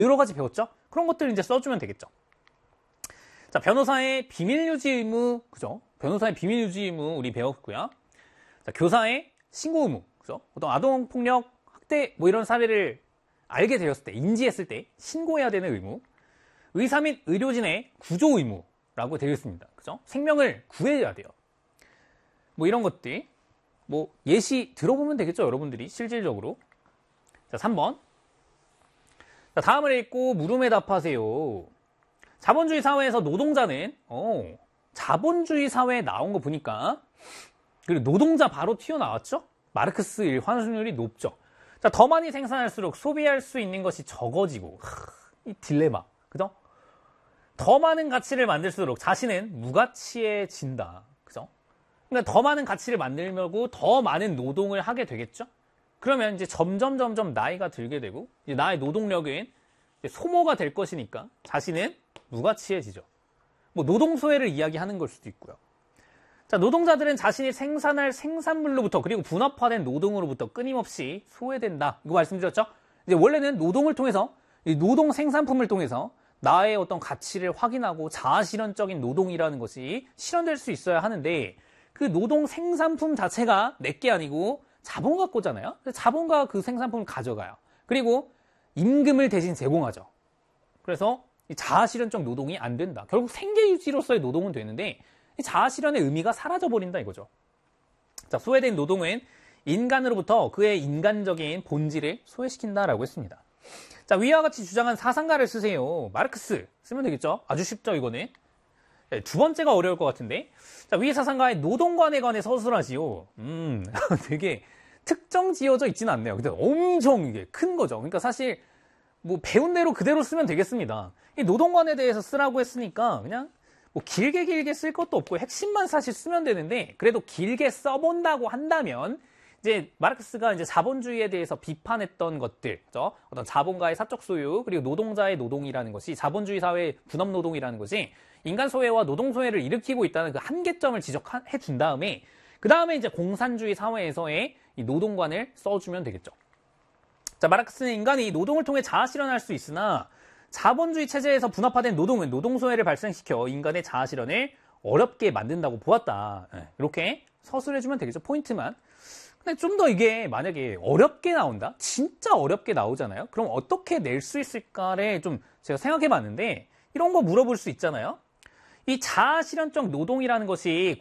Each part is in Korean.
여러 가지 배웠죠? 그런 것들을 이제 써주면 되겠죠. 자, 변호사의 비밀 유지 의무, 그죠? 변호사의 비밀 유지 의무 우리 배웠고요. 자, 교사의 신고 의무, 그죠? 어떤 아동폭력, 학대 뭐 이런 사례를 알게 되었을 때, 인지했을 때 신고해야 되는 의무. 의사 및 의료진의 구조 의무라고 되어 있습니다. 그죠? 생명을 구해야 돼요. 뭐 이런 것들, 뭐 예시 들어보면 되겠죠, 여러분들이 실질적으로. 자, 3번. 자, 다음을 읽고 물음에 답하세요. 자본주의 사회에서 노동자는 자본주의 사회에 나온 거 보니까 그리고 노동자 바로 튀어나왔죠? 마르크스 일 환수율이 높죠. 자, 더 많이 생산할수록 소비할 수 있는 것이 적어지고 이 딜레마, 그죠? 더 많은 가치를 만들수록 자신은 무가치해진다, 그죠? 그러니까 더 많은 가치를 만들려고 더 많은 노동을 하게 되겠죠? 그러면 이제 점점 나이가 들게 되고 이제 나의 노동력은 소모가 될 것이니까 자신은 무가치해지죠. 뭐 노동 소외를 이야기하는 걸 수도 있고요. 자, 노동자들은 자신이 생산할 생산물로부터 그리고 분업화된 노동으로부터 끊임없이 소외된다. 이거 말씀드렸죠? 이제 원래는 노동을 통해서 이 노동 생산품을 통해서 나의 어떤 가치를 확인하고 자아실현적인 노동이라는 것이 실현될 수 있어야 하는데 그 노동 생산품 자체가 내게 아니고 자본가 거잖아요. 자본가가 그 생산품을 가져가요. 그리고 임금을 대신 제공하죠. 그래서 이 자아실현적 노동이 안 된다. 결국 생계유지로서의 노동은 되는데 이 자아실현의 의미가 사라져버린다 이거죠. 자, 소외된 노동은 인간으로부터 그의 인간적인 본질을 소외시킨다라고 했습니다. 자, 위와 같이 주장한 사상가를 쓰세요. 마르크스 쓰면 되겠죠? 아주 쉽죠, 이거는. 네, 두 번째가 어려울 것 같은데. 자, 위 사상가의 노동관에 관해 서술하지요. 되게 특정 지어져 있지는 않네요. 근데 엄청 이게 큰 거죠. 그러니까 사실 뭐 배운 대로 그대로 쓰면 되겠습니다. 이 노동관에 대해서 쓰라고 했으니까 그냥 뭐 길게 쓸 것도 없고 핵심만 사실 쓰면 되는데 그래도 길게 써본다고 한다면 이제 마르크스가 이제 자본주의에 대해서 비판했던 것들, 그죠? 어떤 자본가의 사적 소유 그리고 노동자의 노동이라는 것이 자본주의 사회의 분업 노동이라는 것이 인간 소외와 노동 소외를 일으키고 있다는 그 한계점을 지적해 준 다음에 그 다음에 이제 공산주의 사회에서의 이 노동관을 써주면 되겠죠. 자, 마르크스는 인간이 노동을 통해 자아 실현할 수 있으나 자본주의 체제에서 분업화된 노동은 노동 소외를 발생시켜 인간의 자아 실현을 어렵게 만든다고 보았다. 이렇게 서술해주면 되겠죠. 포인트만. 근데 좀 더 이게 만약에 어렵게 나온다? 진짜 어렵게 나오잖아요? 그럼 어떻게 낼 수 있을까를 좀 제가 생각해 봤는데 이런 거 물어볼 수 있잖아요? 이 자아실현적 노동이라는 것이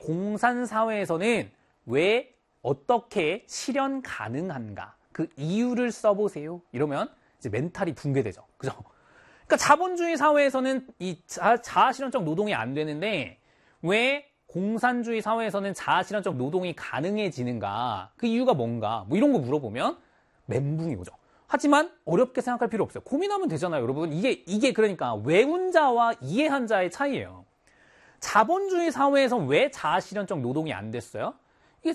공산사회에서는 왜 어떻게 실현 가능한가? 그 이유를 써보세요. 이러면 이제 멘탈이 붕괴되죠. 그죠? 그러니까 자본주의 사회에서는 이 자아실현적 노동이 안 되는데 왜 공산주의 사회에서는 자아실현적 노동이 가능해지는가? 그 이유가 뭔가? 뭐 이런 거 물어보면 멘붕이 오죠. 하지만 어렵게 생각할 필요 없어요. 고민하면 되잖아요, 여러분. 이게 그러니까 외운 자와 이해한 자의 차이예요. 자본주의 사회에서 왜 자아실현적 노동이 안 됐어요? 이게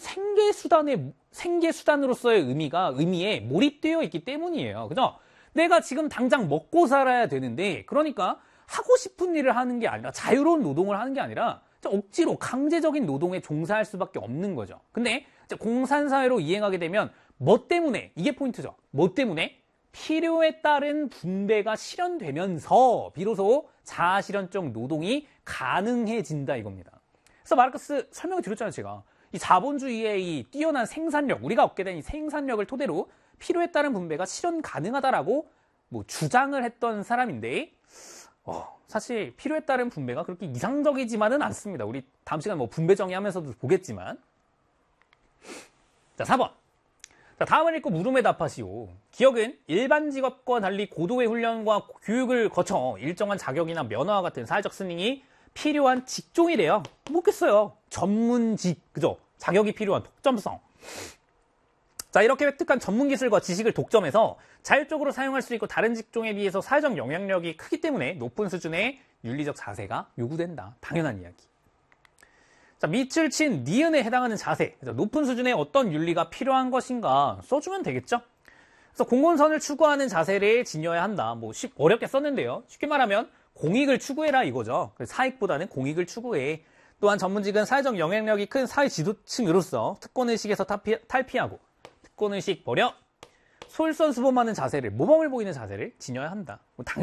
생계수단으로서의 의미에 몰입되어 있기 때문이에요. 그죠? 내가 지금 당장 먹고 살아야 되는데, 그러니까 하고 싶은 일을 하는 게 아니라, 자유로운 노동을 하는 게 아니라, 억지로 강제적인 노동에 종사할 수밖에 없는 거죠. 근데 공산사회로 이행하게 되면 뭐 때문에, 이게 포인트죠. 뭐 때문에? 필요에 따른 분배가 실현되면서 비로소 자아실현적 노동이 가능해진다 이겁니다. 그래서 마르크스 설명을 드렸잖아요, 제가. 이 자본주의의 이 뛰어난 생산력, 우리가 얻게 된 이 생산력을 토대로 필요에 따른 분배가 실현 가능하다라고 뭐 주장을 했던 사람인데, 사실 필요에 따른 분배가 그렇게 이상적이지만은 않습니다. 우리 다음 시간 뭐 분배 정의하면서도 보겠지만. 자, 4번. 자, 다음을 읽고 물음에 답하시오. 기업은 일반 직업과 달리 고도의 훈련과 교육을 거쳐 일정한 자격이나 면허와 같은 사회적 승인이 필요한 직종이래요. 뭐겠어요? 전문직, 그죠? 자격이 필요한 독점성. 자, 이렇게 획득한 전문 기술과 지식을 독점해서 자율적으로 사용할 수 있고 다른 직종에 비해서 사회적 영향력이 크기 때문에 높은 수준의 윤리적 자세가 요구된다. 당연한 이야기. 자, 밑을 친 니은에 해당하는 자세. 높은 수준의 어떤 윤리가 필요한 것인가 써주면 되겠죠? 그래서 공건선을 추구하는 자세를 지녀야 한다. 뭐 어렵게 썼는데요. 쉽게 말하면 공익을 추구해라 이거죠. 사익보다는 공익을 추구해. 또한 전문직은 사회적 영향력이 큰 사회 지도층으로서 특권의식에서 탈피하고 특권의식 버려 솔선수범하는 자세를, 모범을 보이는 자세를 지녀야 한다.